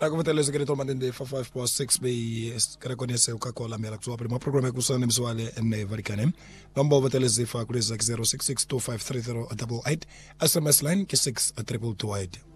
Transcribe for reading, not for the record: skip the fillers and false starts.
Ako mateleza ke to matende fa 5 be kare kone se ka kola mela ku prima program ku sana mswale ene varikane nomba mateleza fa ku 0662533088 SMS line ke 6222